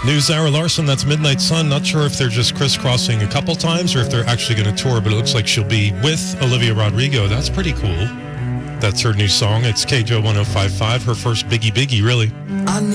New Zara Larsson, that's Midnight Sun. Not sure if they're just crisscrossing a couple times or if they're actually going to tour, but it looks like she'll be with Olivia Rodrigo. That's pretty cool. That's her new song. It's KJO 105.5, her first biggie, really.